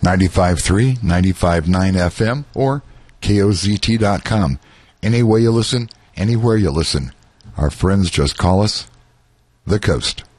95.3, 95.9 FM, or KOZT.com. Any way you listen, anywhere you listen. Our friends just call us The Coast.